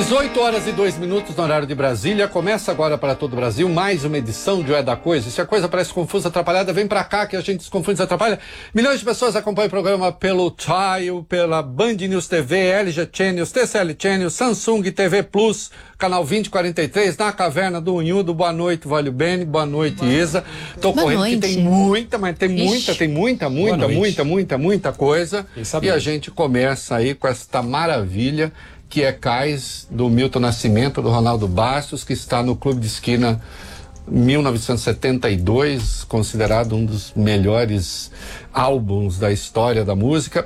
18h02 no horário de Brasília. Começa agora para todo o Brasil mais uma edição de O É da Coisa. Se a coisa parece confusa, atrapalhada, vem pra cá que a gente desconfunde e desatrapalha. Milhões de pessoas acompanham o programa pelo Tile, pela Band News TV, LG Channels, TCL Channels, Samsung TV Plus, canal 2043, na Caverna do Unhudo. Boa noite, Valho Bene. Boa noite, Isa. Tô Boa correndo noite. que tem muita, mas tem muita coisa. E a gente começa aí com esta maravilha que é Cais, do Milton Nascimento, do Ronaldo Bastos, que está no Clube de Esquina 1972, considerado um dos melhores álbuns da história da música.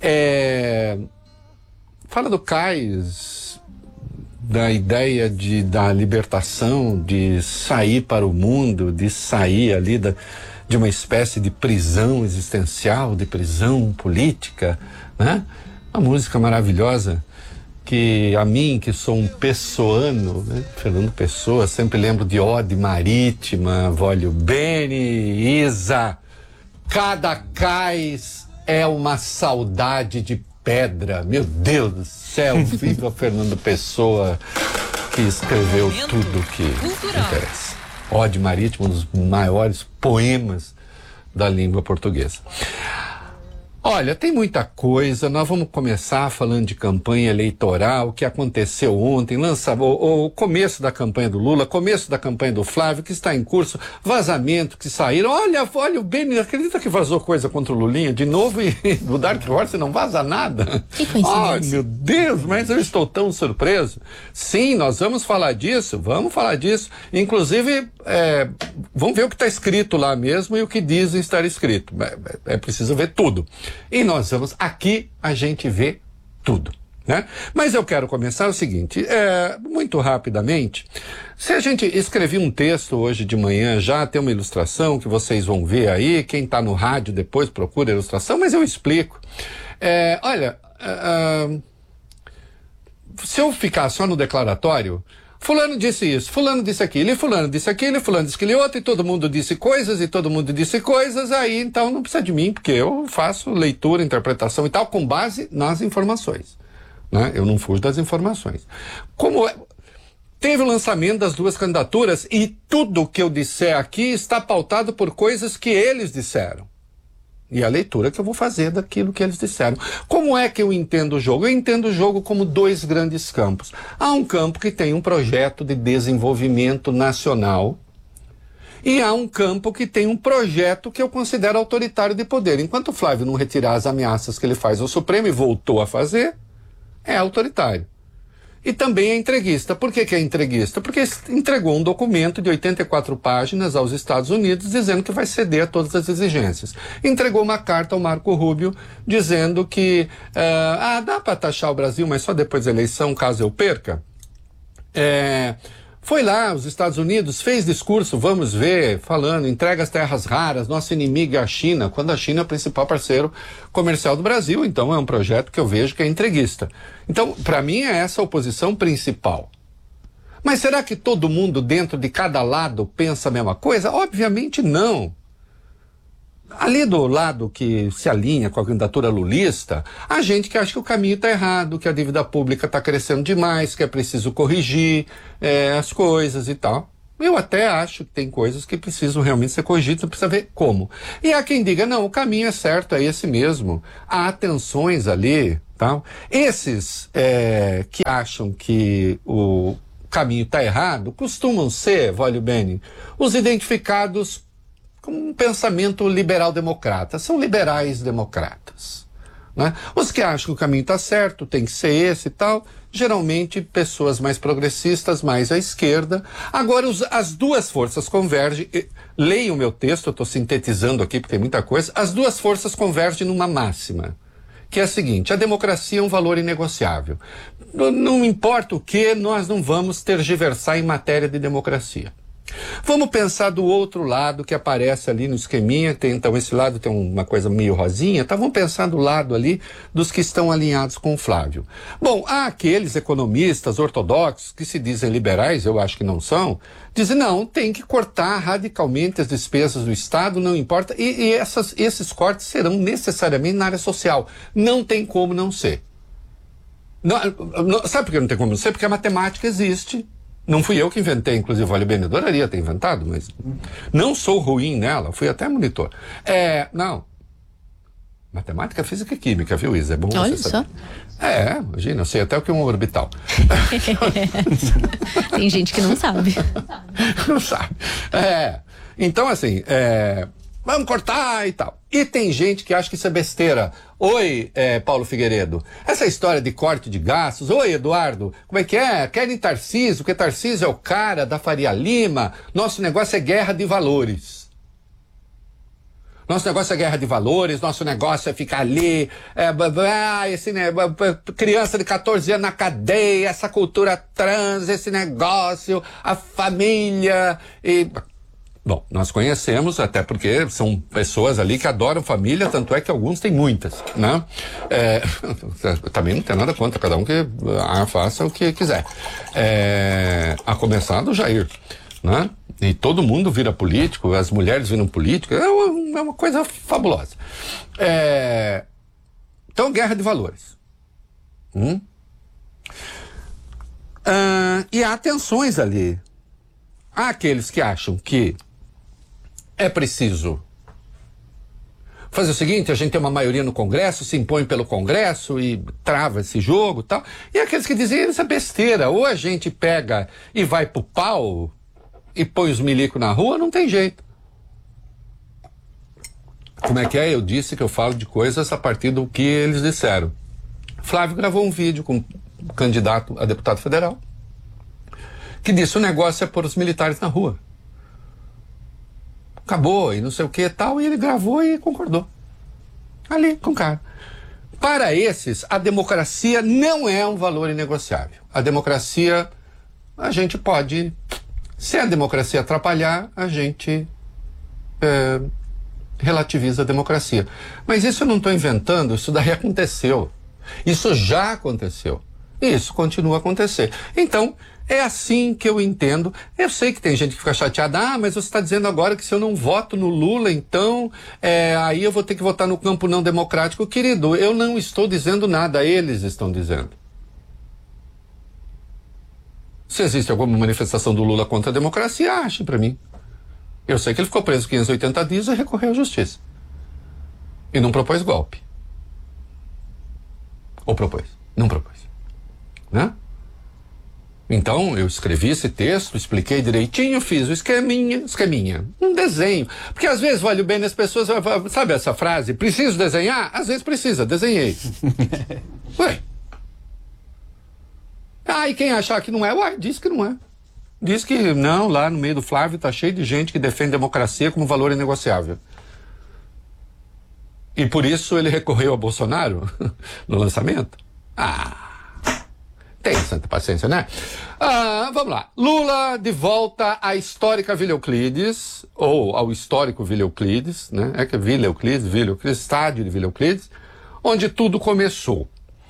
Fala do Cais, da ideia da libertação, de sair para o mundo, de sair ali de uma espécie de prisão existencial, de prisão política, né? Uma música maravilhosa que a mim, que sou um pessoano, né? Fernando Pessoa, sempre lembro de Ode Marítima, Valho Bene, Isa. Cada cais é uma saudade de pedra. Meu Deus do céu, viva Fernando Pessoa, que escreveu tudo que interessa. Ode Marítima, um dos maiores poemas da língua portuguesa. Olha, tem muita coisa. Nós vamos começar falando de campanha eleitoral, o que aconteceu ontem, o começo da campanha do Lula, começo da campanha do Flávio, que está em curso, vazamento que saíram. Olha o Beni, acredita que vazou coisa contra o Lulinha de novo e do Dark Horse não vaza nada? Que coincidência. Ai, meu Deus, mas eu estou tão surpreso. Sim, nós vamos falar disso. Inclusive, vamos ver o que está escrito lá mesmo e o que dizem estar escrito. É preciso ver tudo. E nós vamos, aqui a gente vê tudo, né? Mas eu quero começar o seguinte, muito rapidamente. Se a gente escrevi um texto hoje de manhã, já tem uma ilustração que vocês vão ver aí, quem está no rádio depois procura a ilustração, mas eu explico. Se eu ficar só no declaratório, fulano disse isso, fulano disse aquilo, e fulano disse aquilo, e fulano disse aquilo outro, e todo mundo disse coisas, aí então não precisa de mim, porque eu faço leitura, interpretação e tal, com base nas informações, né? Eu não fujo das informações. Teve o lançamento das duas candidaturas, e tudo que eu disser aqui está pautado por coisas que eles disseram. E a leitura que eu vou fazer daquilo que eles disseram. Como é que eu entendo o jogo? Eu entendo o jogo como dois grandes campos. Há um campo que tem um projeto de desenvolvimento nacional e há um campo que tem um projeto que eu considero autoritário de poder. Enquanto o Flávio não retirar as ameaças que ele faz ao Supremo e voltou a fazer, é autoritário. E também é entreguista. Por que é entreguista? Porque entregou um documento de 84 páginas aos Estados Unidos dizendo que vai ceder a todas as exigências. Entregou uma carta ao Marco Rubio dizendo que dá para taxar o Brasil, mas só depois da eleição, caso eu perca. Foi lá, os Estados Unidos, fez discurso, vamos ver, falando, entrega as terras raras, nosso inimigo é a China, quando a China é o principal parceiro comercial do Brasil. Então é um projeto que eu vejo que é entreguista. Então, para mim, é essa a oposição principal. Mas será que todo mundo dentro de cada lado pensa a mesma coisa? Obviamente não. Ali do lado que se alinha com a candidatura lulista, há gente que acha que o caminho está errado, que a dívida pública está crescendo demais, que é preciso corrigir as coisas e tal. Eu até acho que tem coisas que precisam realmente ser corrigidas, precisa ver como. E há quem diga, não, o caminho é certo, é esse mesmo. Há tensões ali, tal. Esses que acham que o caminho está errado, costumam ser, Valho Bene, os identificados com um pensamento liberal-democrata. São liberais-democratas, né? Os que acham que o caminho está certo, tem que ser esse e tal, geralmente pessoas mais progressistas, mais à esquerda. Agora, as duas forças convergem. Leiam o meu texto, eu estou sintetizando aqui porque tem muita coisa. As duas forças convergem numa máxima, que é a seguinte: a democracia é um valor inegociável. Não importa o que, nós não vamos tergiversar em matéria de democracia. Vamos pensar do outro lado que aparece ali no esqueminha, então esse lado tem uma coisa meio rosinha, tá? Vamos pensar do lado ali dos que estão alinhados com o Flávio. Bom, há aqueles economistas ortodoxos que se dizem liberais, eu acho que não são, dizem não, tem que cortar radicalmente as despesas do Estado, não importa, e esses cortes serão necessariamente na área social, não tem como não ser. Sabe por que não tem como não ser? Porque a matemática existe. Não fui eu que inventei, inclusive, olha bem, eu adoraria ter inventado, mas não sou ruim nela, fui até monitor. Não. Matemática, física e química, viu, Isa? É bom olha você saber. Imagina, eu sei até o que é um orbital. Tem gente que não sabe. Não sabe. Então, assim, vamos cortar e tal. E tem gente que acha que isso é besteira. Oi, Paulo Figueiredo. Essa história de corte de gastos. Oi, Eduardo. Como é que é? Querem Tarcísio, porque Tarcísio é o cara da Faria Lima. Nosso negócio é guerra de valores. Nosso negócio é guerra de valores, nosso negócio é ficar ali, criança de 14 anos na cadeia, essa cultura trans, esse negócio, a família e... Bom, nós conhecemos, até porque são pessoas ali que adoram família, tanto é que alguns têm muitas, né? Também não tem nada contra, cada um que faça o que quiser. A começar do Jair, né? E todo mundo vira político, as mulheres viram políticos, é uma coisa fabulosa. Então, guerra de valores. E há tensões ali. Há aqueles que acham que é preciso fazer o seguinte, a gente tem uma maioria no Congresso, se impõe pelo Congresso e trava esse jogo e tal. E aqueles que dizem, isso é besteira, ou a gente pega e vai pro pau e põe os milicos na rua, não tem jeito. Como é que é? Eu disse que eu falo de coisas a partir do que eles disseram. Flávio gravou um vídeo com um candidato a deputado federal que disse, o negócio é pôr os militares na rua. Acabou, e não sei o que e tal, e ele gravou e concordou. Ali, com o cara. Para esses, a democracia não é um valor inegociável. A democracia, a gente pode... Se a democracia atrapalhar, a gente relativiza a democracia. Mas isso eu não estou inventando, isso daí aconteceu. Isso já aconteceu. E isso continua a acontecer. Então, é assim que eu entendo. Eu sei que tem gente que fica chateada. Mas você está dizendo agora que se eu não voto no Lula, então aí eu vou ter que votar no campo não democrático. Querido, eu não estou dizendo nada, eles estão dizendo. Se existe alguma manifestação do Lula contra a democracia, ache para mim. Eu sei que ele ficou preso 580 dias e recorreu à justiça. E não propôs golpe. Ou propôs? Não propôs. Né? Então, eu escrevi esse texto, expliquei direitinho, fiz o esqueminha, um desenho. Porque às vezes, vale bem, as pessoas, sabe essa frase, preciso desenhar? Às vezes precisa, desenhei. Ué. E quem achar que não é, diz que não é. Diz que não, lá no meio do Flávio tá cheio de gente que defende a democracia como valor inegociável. E por isso ele recorreu a Bolsonaro no lançamento. Tem santa paciência, né? Vamos lá. Lula de volta à histórica Vila Euclides, ou ao histórico Vila Euclides, né? É que é Vila Euclides, estádio de Vila Euclides, onde tudo começou.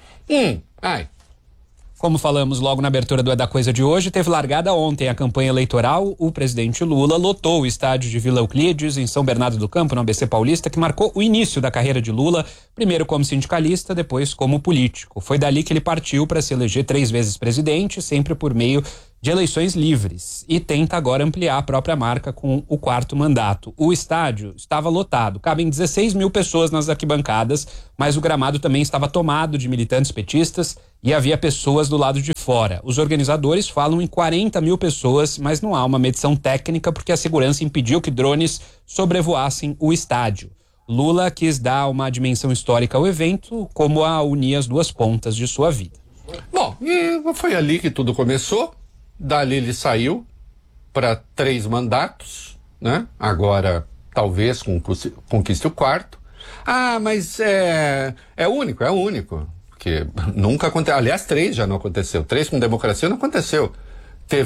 Como falamos logo na abertura do É da Coisa de hoje, teve largada ontem a campanha eleitoral. O presidente Lula lotou o estádio de Vila Euclides, em São Bernardo do Campo, no ABC Paulista, que marcou o início da carreira de Lula, primeiro como sindicalista, depois como político. Foi dali que ele partiu para se eleger 3 vezes presidente, sempre por meio de eleições livres, e tenta agora ampliar a própria marca com o 4º mandato. O estádio estava lotado, cabem 16 mil pessoas nas arquibancadas, mas o gramado também estava tomado de militantes petistas e havia pessoas do lado de fora. Os organizadores falam em 40 mil pessoas, mas não há uma medição técnica porque a segurança impediu que drones sobrevoassem o estádio. Lula quis dar uma dimensão histórica ao evento, como a unir as duas pontas de sua vida. Bom, e foi ali que tudo começou. Dali ele saiu para 3 mandatos, né? Agora talvez conquiste o 4º. Mas é único, porque nunca aconteceu. Aliás, 3 já não aconteceu. 3 com democracia não aconteceu.